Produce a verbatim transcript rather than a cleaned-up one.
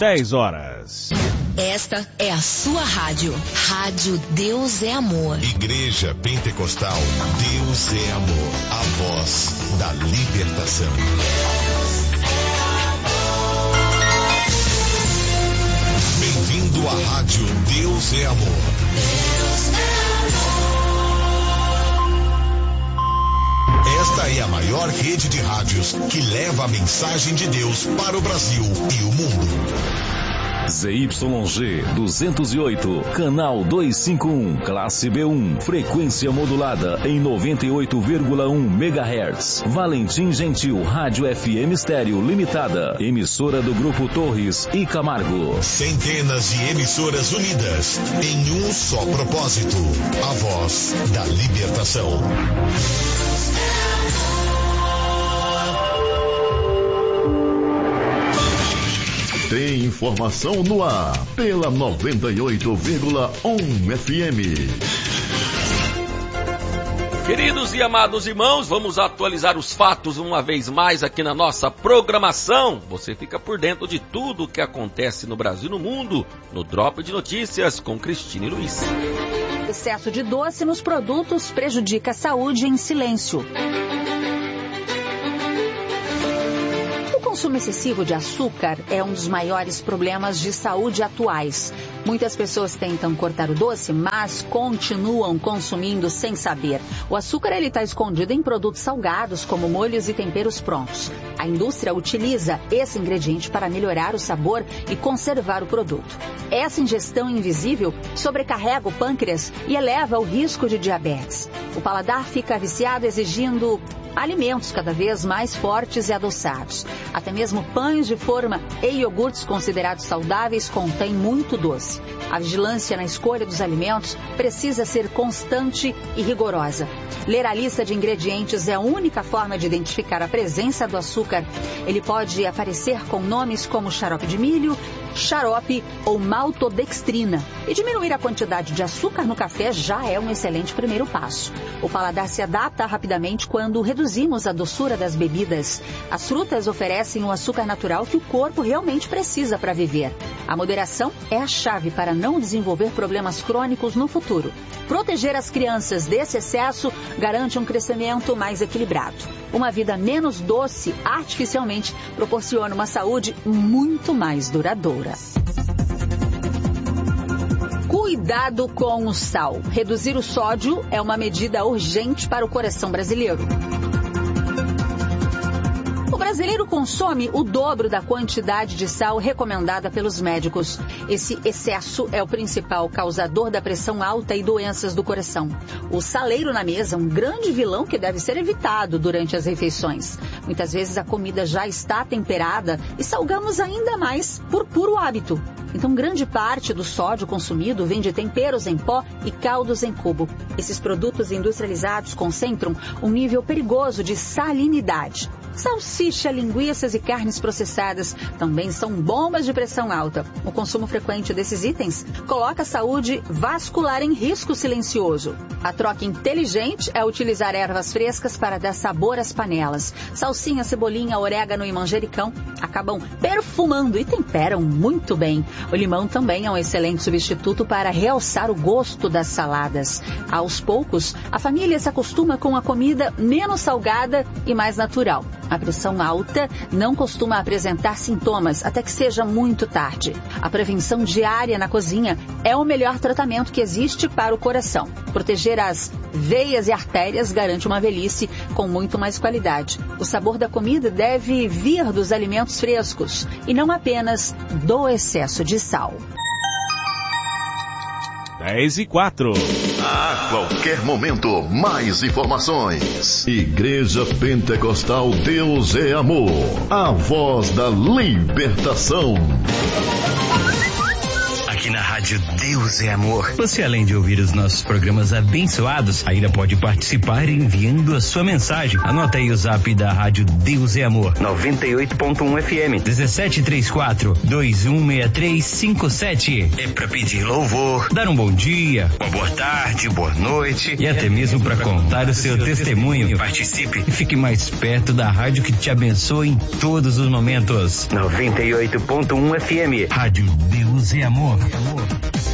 dez horas. Esta é a sua rádio. Rádio Deus é Amor. Igreja Pentecostal Deus é Amor. A voz da libertação. Bem-vindo à rádio Deus é Amor. Deus é amor. Esta é a maior rede de rádios que leva a mensagem de Deus para o Brasil e o mundo. Z Y G duzentos e oito, canal duzentos e cinquenta e um, classe B um, frequência modulada em noventa e oito vírgula um megahertz. Valentim Gentil, Rádio F M Estéreo Limitada, emissora do Grupo Torres e Camargo. Centenas de emissoras unidas em um só propósito, a voz da libertação. Tem informação no ar, pela noventa e oito vírgula um F M. Queridos e amados irmãos, vamos atualizar os fatos uma vez mais aqui na nossa programação. Você fica por dentro de tudo o que acontece no Brasil e no mundo, no Drop de Notícias com Cristine Luiz. Excesso de doce nos produtos prejudica a saúde em silêncio. O consumo excessivo de açúcar é um dos maiores problemas de saúde atuais. Muitas pessoas tentam cortar o doce, mas continuam consumindo sem saber. O açúcar está escondido em produtos salgados, como molhos e temperos prontos. A indústria utiliza esse ingrediente para melhorar o sabor e conservar o produto. Essa ingestão invisível sobrecarrega o pâncreas e eleva o risco de diabetes. O paladar fica viciado, exigindo alimentos cada vez mais fortes e adoçados. Até mesmo pães de forma e iogurtes considerados saudáveis contêm muito doce. A vigilância na escolha dos alimentos precisa ser constante e rigorosa. Ler a lista de ingredientes é a única forma de identificar a presença do açúcar. Ele pode aparecer com nomes como xarope de milho, xarope ou maltodextrina. E diminuir a quantidade de açúcar no café já é um excelente primeiro passo. O paladar se adapta rapidamente quando reduzimos a doçura das bebidas. As frutas oferecem o açúcar natural que o corpo realmente precisa para viver. A moderação é a chave para não desenvolver problemas crônicos no futuro. Proteger as crianças desse excesso garante um crescimento mais equilibrado. Uma vida menos doce artificialmente proporciona uma saúde muito mais duradoura. Cuidado com o sal. Reduzir o sódio é uma medida urgente para o coração brasileiro. O brasileiro consome o dobro da quantidade de sal recomendada pelos médicos. Esse excesso é o principal causador da pressão alta e doenças do coração. O saleiro na mesa é um grande vilão que deve ser evitado durante as refeições. Muitas vezes a comida já está temperada e salgamos ainda mais por puro hábito. Então, grande parte do sódio consumido vem de temperos em pó e caldos em cubo. Esses produtos industrializados concentram um nível perigoso de salinidade. Salsicha, linguiças e carnes processadas também são bombas de pressão alta. O consumo frequente desses itens coloca a saúde vascular em risco silencioso. A troca inteligente é utilizar ervas frescas para dar sabor às panelas. Salsinha, cebolinha, orégano e manjericão acabam perfumando e temperam muito bem. O limão também é um excelente substituto para realçar o gosto das saladas. Aos poucos, a família se acostuma com a comida menos salgada e mais natural. A pressão alta não costuma apresentar sintomas até que seja muito tarde. A prevenção diária na cozinha é o melhor tratamento que existe para o coração. Proteger as veias e artérias garante uma velhice com muito mais qualidade. O sabor da comida deve vir dos alimentos frescos e não apenas do excesso de sal. dez e quatro. A qualquer momento, mais informações. Igreja Pentecostal Deus é Amor. A voz da libertação. aqui na Rádio Deus é Amor. Você, além de ouvir os nossos programas abençoados, ainda pode participar enviando a sua mensagem. Anota aí o zap da Rádio Deus é Amor. noventa e oito ponto um F M. dezessete trinta e quatro, vinte e um sessenta e três cinquenta e sete. É pra pedir louvor, dar um bom dia, uma boa tarde, boa noite e até mesmo para contar o seu testemunho. Participe e fique mais perto da rádio que te abençoa em todos os momentos. noventa e oito ponto um F M. Rádio Deus é Amor.